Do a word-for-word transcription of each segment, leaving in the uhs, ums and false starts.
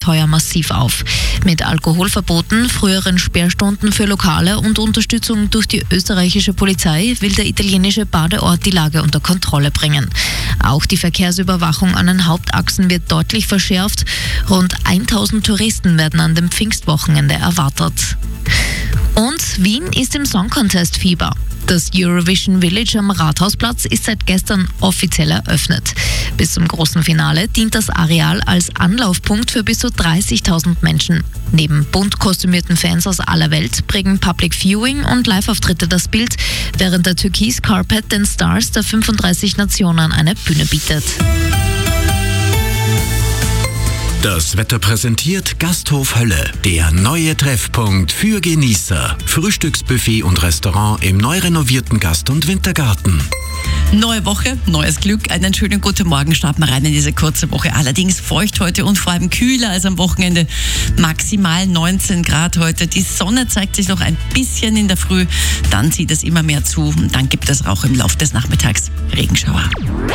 heuer massiv auf. Mit Alkoholverboten, früheren Sperrstunden für Lokale und Unterstützung durch die österreichische Polizei will der italienische Badeort die Lage unter Kontrolle bringen. Auch die Verkehrsüberwachung an den Hauptachsen wird deutlich verschärft. Rund tausend Touristen werden an dem Pfingstwochenende erwartet. Und Wien ist im Song Contest Fieber. Das Eurovision Village am Rathausplatz ist seit gestern offiziell eröffnet. Bis zum großen Finale dient das Areal als Anlaufpunkt für bis zu dreißigtausend Menschen. Neben bunt kostümierten Fans aus aller Welt prägen Public Viewing und Live-Auftritte das Bild, während der Türkis Carpet den Stars der fünfunddreißig Nationen eine Bühne bietet. Das Wetter präsentiert Gasthof Hölle, der neue Treffpunkt für Genießer. Frühstücksbuffet und Restaurant im neu renovierten Gast- und Wintergarten. Neue Woche, neues Glück. Einen schönen guten Morgen. Starten wir rein in diese kurze Woche. Allerdings feucht heute und vor allem kühler als am Wochenende. Maximal neunzehn Grad heute. Die Sonne zeigt sich noch ein bisschen in der Früh. Dann zieht es immer mehr zu. Und dann gibt es auch im Laufe des Nachmittags Regenschauer.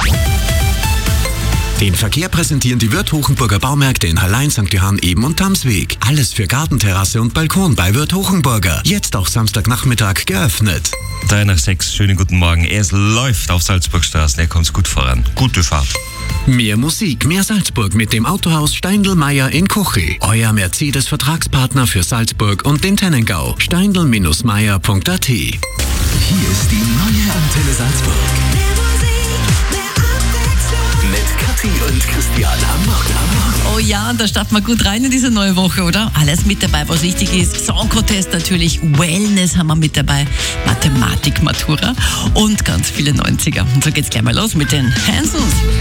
Den Verkehr präsentieren die Wirth Hochenburger Baumärkte in Hallein, Sankt Johann, Eben und Tamsweg. Alles für Gartenterrasse und Balkon bei Wirth Hochenburger. Jetzt auch Samstagnachmittag geöffnet. drei nach sechs, schönen guten Morgen. Es läuft auf Salzburgstraßen, er kommt gut voran. Gute Fahrt. Mehr Musik, mehr Salzburg mit dem Autohaus Steindl-Meyer in Kuchi. Euer Mercedes-Vertragspartner für Salzburg und den Tennengau. steindl Bindestrich meyer Punkt a t. Hier ist die neue Antenne Salzburg. Mit Kathi und Christian am Morgen. Oh ja, und da starten wir gut rein in diese neue Woche, oder? Alles mit dabei, was wichtig ist. Song Contest natürlich, Wellness haben wir mit dabei, Mathematik, Matura und ganz viele neunziger. Und so geht's gleich mal los mit den Hansons.